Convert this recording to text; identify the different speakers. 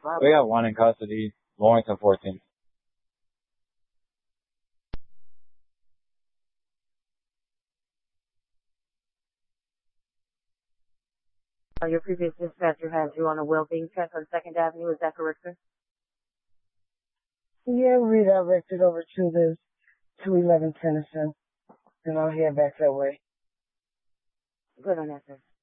Speaker 1: We got one in custody, Lawrence 14.
Speaker 2: Your previous dispatcher has you on a well-being check on 2nd Avenue. Is that correct, sir?
Speaker 3: Yeah, redirected over to the 211 Tennyson, and I'll head back that way.
Speaker 2: Good on that, sir.